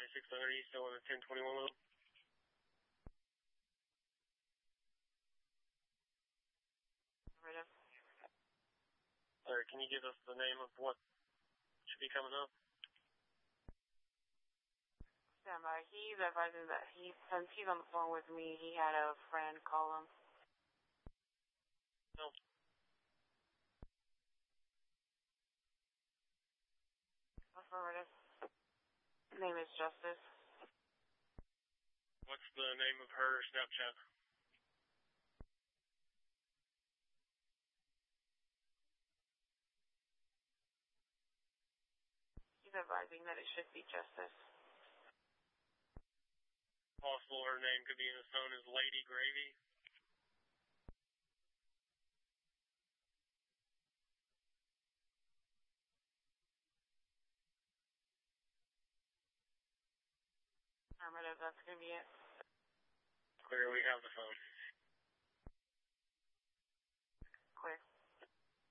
2600 East, still on the 1021 load. Affirmative. Sir, can you give us the name of what should be coming up? Stand by. He's advising that since he's on the phone with me, he had a friend call him. No. Affirmative. Name is Justice. What's the name of her Snapchat? He's advising that it should be Justice. Possible her name could be in his phone as Lady Gravy. Affirmative, that's going to be it. Clear, we have the phone.